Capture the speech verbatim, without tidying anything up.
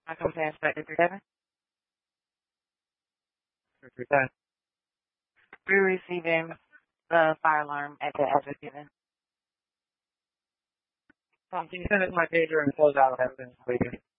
I come to Inspector Seven. Return. We're receiving the fire alarm at the address given. Tom, can you send us my pager and close out everything, please?